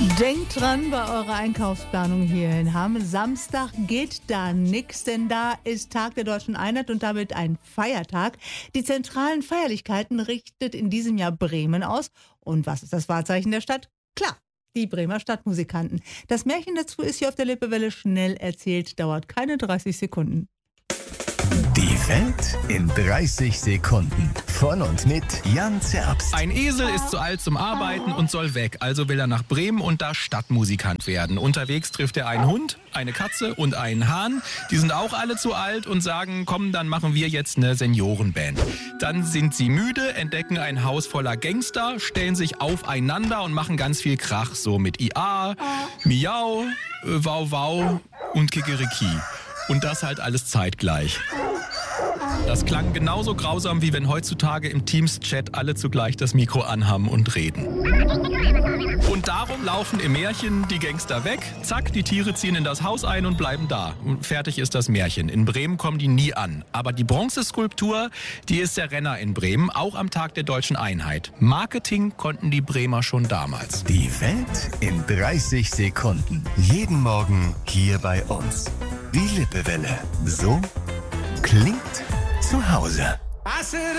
Denkt dran bei eurer Einkaufsplanung hier in Hamm. Samstag geht da nix, denn da ist Tag der Deutschen Einheit und damit ein Feiertag. Die zentralen Feierlichkeiten richtet in diesem Jahr Bremen aus. Und was ist das Wahrzeichen der Stadt? Klar, die Bremer Stadtmusikanten. Das Märchen dazu ist hier auf der Lippewelle schnell erzählt, dauert keine 30 Sekunden. Die Welt in 30 Sekunden. Von und mit Jan Zerbst. Ein Esel ist zu alt zum Arbeiten und soll weg. Also will er nach Bremen und da Stadtmusikant werden. Unterwegs trifft er einen Hund, eine Katze und einen Hahn. Die sind auch alle zu alt und sagen, komm, dann machen wir jetzt eine Seniorenband. Dann sind sie müde, entdecken ein Haus voller Gangster, stellen sich aufeinander und machen ganz viel Krach. So mit IA, Miau, Wow Wow und Kikeriki. Und das halt alles zeitgleich. Das klang genauso grausam, wie wenn heutzutage im Teams-Chat alle zugleich das Mikro anhaben und reden. Und darum laufen im Märchen die Gangster weg. Zack, die Tiere ziehen in das Haus ein und bleiben da. Und fertig ist das Märchen. In Bremen kommen die nie an. Aber die Bronzeskulptur, die ist der Renner in Bremen, auch am Tag der Deutschen Einheit. Marketing konnten die Bremer schon damals. Die Welt in 30 Sekunden. Jeden Morgen hier bei uns. Die Lippewelle. So klingt zu Hause.